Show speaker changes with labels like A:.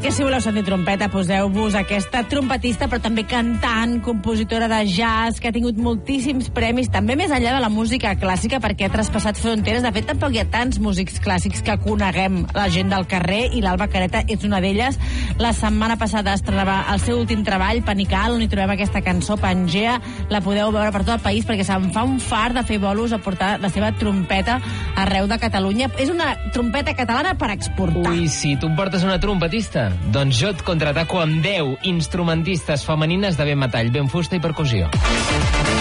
A: que si voleu sentir trompeta, poseu-vos aquesta trompetista, però també cantant, compositora de jazz, que ha tingut moltíssims premis, també més enllà de la música clàssica, perquè ha traspassat fronteres. De fet, tampoc hi ha tants músics clàssics que coneguem, la gent del carrer, i l'Alba Careta és una d'elles. La setmana passada estrenava el seu últim treball, Panical, on hi trobem aquesta cançó, Pangea. La podeu veure per tot el país, perquè se'n fa un fart de fer bolos a portar la seva trompeta arreu de Catalunya. És una trompeta catalana per exportar.
B: Ui, sí, tu em portes una trompetista? Doncs jo et contraataco amb 10 instrumentistes femenines de ben metall, ben fusta i percussió.